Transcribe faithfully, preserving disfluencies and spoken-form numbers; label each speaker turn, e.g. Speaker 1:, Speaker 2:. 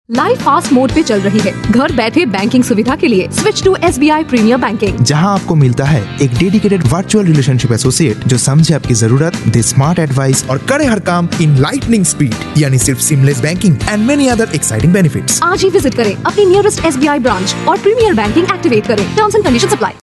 Speaker 1: Life fast mode पे चल रही है। घर बैठे बैंकिंग सुविधा के लिए switch to S B I premiere banking,
Speaker 2: जहां आपको मिलता है एक डेडिकेटेड वर्चुअल रिलेशनशिप एसोसिएट जो समझे आपकी जरूरत, दे स्मार्ट एडवाइस और करे हर काम इन लाइटनिंग स्पीड, यानी सिर्फ seamless banking and many other exciting benefits.
Speaker 1: आज ही विजिट करें अपनी nearest S B I branch और प्रीमियर बैंकिंग एक्टिवेट करें। Terms and conditions apply.